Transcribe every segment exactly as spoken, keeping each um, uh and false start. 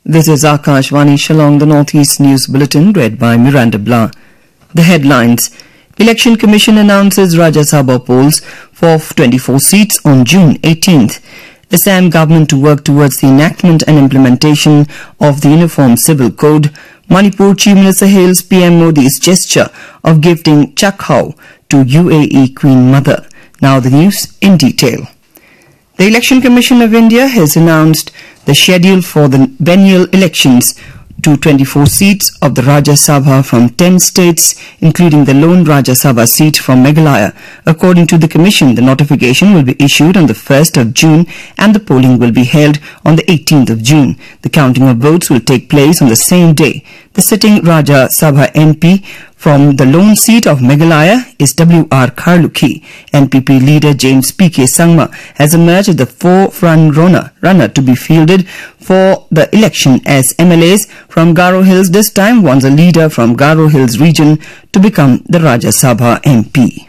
This is Akashvani Shillong, the Northeast News Bulletin, read by Miranda Blah. The headlines. Election Commission announces Rajya Sabha polls for twenty-four seats on June eighteenth. Assam government to work towards the enactment and implementation of the Uniform Civil Code. Manipur Chief Minister hails P M Modi's gesture of gifting Chakhau to U A E Queen Mother. Now the news in detail. The Election Commission of India has announced the schedule for the biennial elections to twenty-four seats of the Rajya Sabha from ten states, including the lone Rajya Sabha seat from Meghalaya. According to the Commission, the notification will be issued on the first of June and the polling will be held on the eighteenth of June. The counting of votes will take place on the same day. The sitting Rajya Sabha M P from the lone seat of Meghalaya is W R Kharlukhi. N P P leader James P K Sangma has emerged as the forefront runner, runner to be fielded for the election as M L As from Garo Hills this time wants a leader from Garo Hills region to become the Rajya Sabha M P.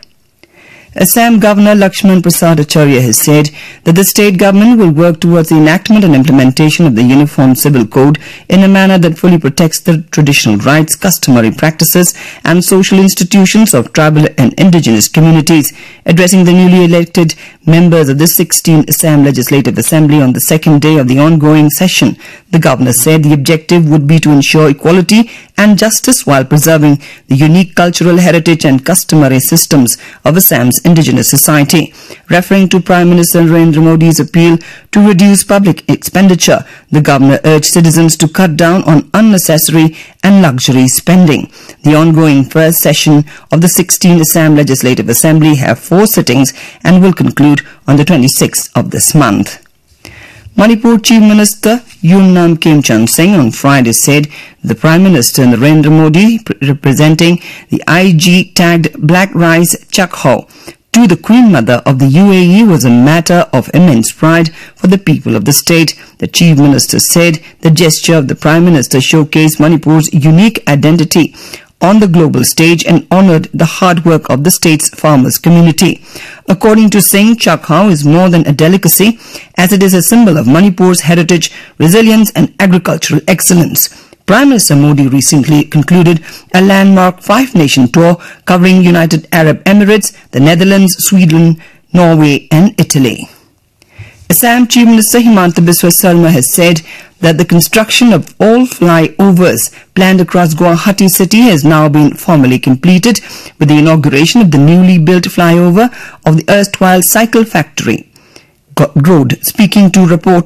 Assam Governor Lakshman Prasad Acharya has said that the state government will work towards the enactment and implementation of the Uniform Civil Code in a manner that fully protects the traditional rights, customary practices and social institutions of tribal and indigenous communities. Addressing the newly elected members of the sixteenth Assam Legislative Assembly on the second day of the ongoing session, the governor said the objective would be to ensure equality and justice while preserving the unique cultural heritage and customary systems of Assam's indigenous society. Referring to Prime Minister Narendra Modi's appeal to reduce public expenditure, the governor urged citizens to cut down on unnecessary and luxury spending. The ongoing first session of the sixteenth Assam Legislative Assembly have four sittings and will conclude on the twenty-sixth of this month. Manipur Chief Minister Yumnam Khemchand Singh on Friday said the Prime Minister Narendra Modi representing the I G-tagged black rice Chakhau to the Queen Mother of the U A E was a matter of immense pride for the people of the state. The Chief Minister said the gesture of the Prime Minister showcased Manipur's unique identity on the global stage and honoured the hard work of the state's farmers community. According to Singh, Chakhau is more than a delicacy as it is a symbol of Manipur's heritage, resilience and agricultural excellence. Prime Minister Modi recently concluded a landmark five-nation tour covering United Arab Emirates, the Netherlands, Sweden, Norway and Italy. Assam Chief Minister Himanta Biswa Sarma has said that the construction of all flyovers planned across Guwahati city has now been formally completed with the inauguration of the newly built flyover of the erstwhile cycle factory road. Speaking to reporters